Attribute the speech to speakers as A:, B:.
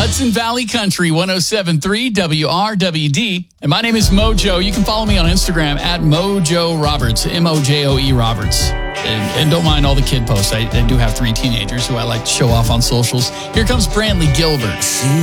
A: Hudson Valley Country 107.3 WRWD. And my name is Mojo. You can follow me on Instagram at Mojo Roberts, MOJOE Roberts. And don't mind all the kid posts. I do have 3 teenagers who I like to show off on socials. Here comes Brantley Gilbert.